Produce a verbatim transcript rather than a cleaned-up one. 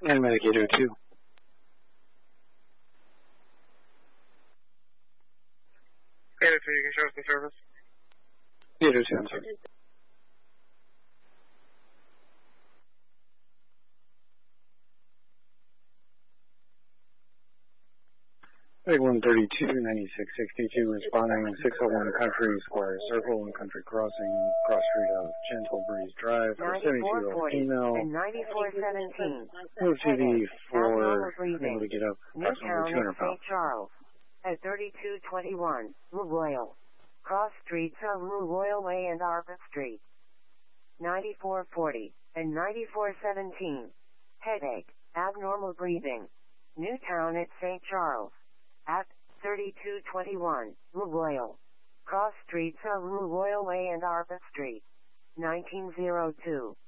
Animatic eight oh two. eight oh two, you can show us the service. eight oh two, I'm sorry. Big one thirty-two, ninety-six sixty-two, responding six oh one Country Square Circle and Country Crossing, cross street of Gentle Breeze Drive for seventy-two year old female. And ninety-four seventeen. Move to the four, breathing. able to get up Newtown approximately two hundred at pounds. Saint Charles. At thirty-two twenty-one, Rue Royal. Cross streets of Rue Royal Way and Arbor Street. ninety-four forty and ninety-four seventeen. Headache, abnormal breathing. Newtown at Saint Charles. At thirty-two twenty-one, Rue Royal. Cross streets of Rue Royal Way and Arbor Street. nineteen oh two.